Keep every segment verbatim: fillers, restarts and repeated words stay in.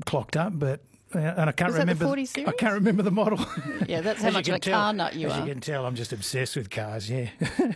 clocked up, but uh, and I can't Was that the remember. forty series? I can't remember the model. Yeah, that's how As you much of can a tell- car nut you as are. you can tell, I'm just obsessed with cars. Yeah.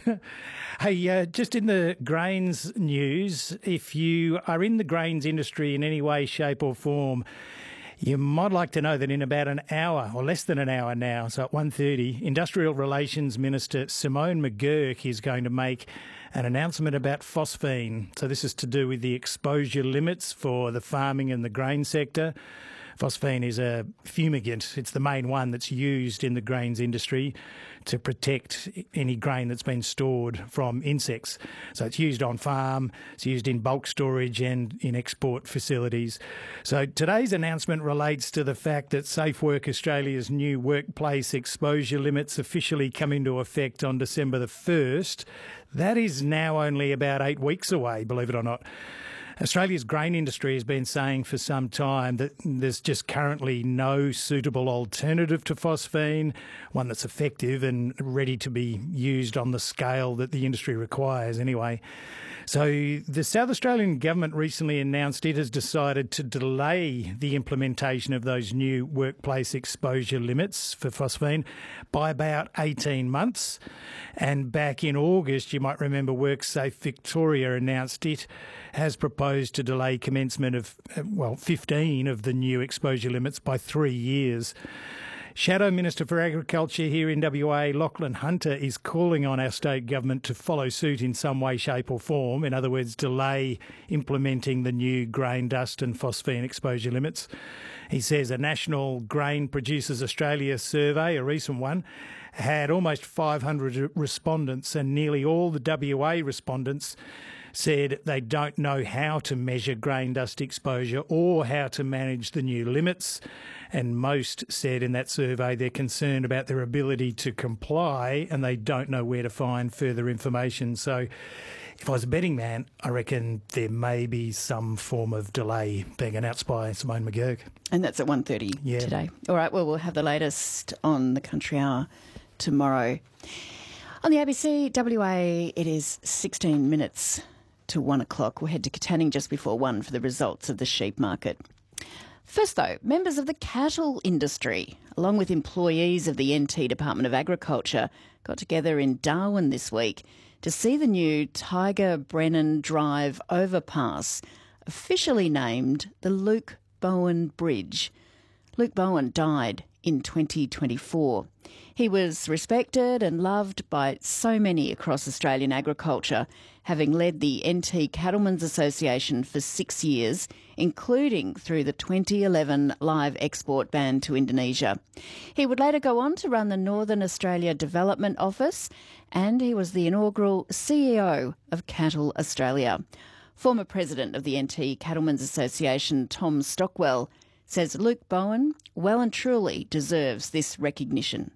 Hey, uh, just in the grains news, if you are in the grains industry in any way, shape, or form, you might like to know that in about an hour, or less than an hour now, so at one thirty, Industrial Relations Minister Simone McGurk is going to make an announcement about phosphine. So this is to do with the exposure limits for the farming and the grain sector. Phosphine is a fumigant. It's the main one that's used in the grains industry to protect any grain that's been stored from insects. So it's used on farm, it's used in bulk storage and in export facilities. So today's announcement relates to the fact that Safe Work Australia's new workplace exposure limits officially come into effect on December the first. That is now only about eight weeks away, believe it or not. Australia's grain industry has been saying for some time that there's just currently no suitable alternative to phosphine, one that's effective and ready to be used on the scale that the industry requires anyway. So the South Australian government recently announced it has decided to delay the implementation of those new workplace exposure limits for phosphine by about eighteen months. And back in August, you might remember WorkSafe Victoria announced it has proposed to delay commencement of, well, fifteen of the new exposure limits by three years. Shadow Minister for Agriculture here in W A, Lachlan Hunter, is calling on our state government to follow suit in some way, shape or form. In other words, delay implementing the new grain, dust and phosphine exposure limits. He says a National Grain Producers Australia survey, a recent one, had almost five hundred respondents, and nearly all the W A respondents said they don't know how to measure grain dust exposure or how to manage the new limits. And most said in that survey they're concerned about their ability to comply and they don't know where to find further information. So if I was a betting man, I reckon there may be some form of delay being announced by Simone McGurk. And that's at one thirty Yeah. today. All right, well, we'll have the latest on the Country Hour tomorrow. On the A B C W A, it is sixteen minutes to one o'clock. We'll head to Katanning just before one for the results of the sheep market. First, though, members of the cattle industry, along with employees of the N T Department of Agriculture, got together in Darwin this week to see the new Tiger Brennan Drive overpass officially named the Luke Bowen Bridge. Luke Bowen died in twenty twenty-four. He was respected and loved by so many across Australian agriculture, having led the N T Cattlemen's Association for six years, including through the twenty eleven live export ban to Indonesia. He would later go on to run the Northern Australia Development Office, and he was the inaugural C E O of Cattle Australia. Former president of the N T Cattlemen's Association, Tom Stockwell, says Luke Bowen well and truly deserves this recognition.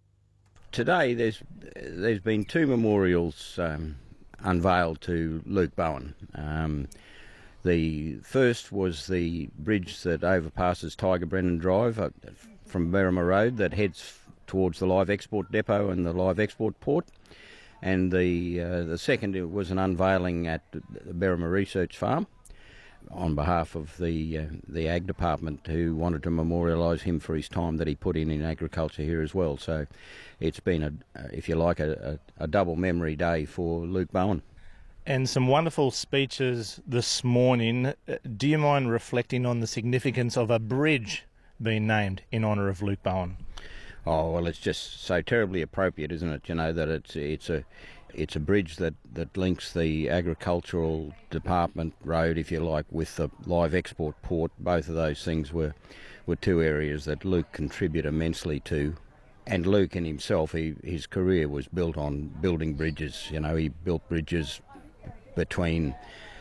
Today there's there's been two memorials um, unveiled to Luke Bowen. Um, the first was the bridge that overpasses Tiger Brennan Drive uh, from Berrima Road that heads towards the live export depot and the live export port. And the uh, the second was an unveiling at the Berrima Research Farm on behalf of the uh, the Ag Department, who wanted to memorialise him for his time that he put in in agriculture here as well. So it's been, a, if you like, a, a, a double memory day for Luke Bowen. And some wonderful speeches this morning. Uh, Do you mind reflecting on the significance of a bridge being named in honour of Luke Bowen? Oh, well, it's just so terribly appropriate, isn't it? You know, that it's it's a it's a bridge that, that links the agricultural department road, if you like, with the live export port. Both of those things were, were two areas that Luke contributed immensely to. And Luke in himself, he, his career was built on building bridges. You know, he built bridges between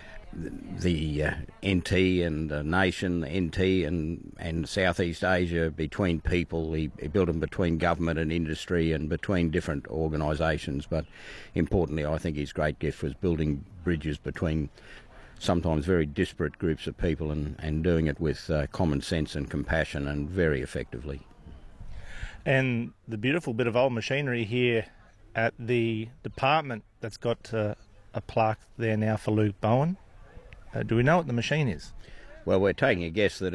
the uh, N T and the nation, the N T and, and Southeast Asia, between people. He, he built them between government and industry and between different organisations. But importantly, I think his great gift was building bridges between sometimes very disparate groups of people and, and doing it with uh, common sense and compassion and very effectively. And the beautiful bit of old machinery here at the department that's got uh, a plaque there now for Luke Bowen. Uh, do we know what the machine is? Well, we're taking a guess that